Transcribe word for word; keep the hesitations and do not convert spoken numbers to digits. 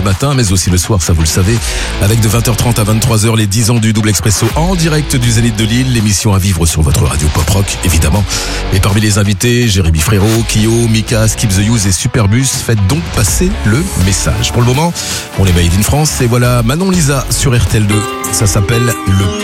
matin, mais aussi le soir, ça vous le savez, avec de vingt heures trente à vingt-trois heures les dix ans du Double Expresso en direct du Zénith de Lille, l'émission à vivre sur votre radio pop rock, évidemment. Et parmi les invités, Jérémy Frérot, Kyo, Mika, Skip the Use et Superbus, faites donc passer le message. Pour le moment, on est made in France et voilà Manon Lisa sur R T L deux. Ça s'appelle Le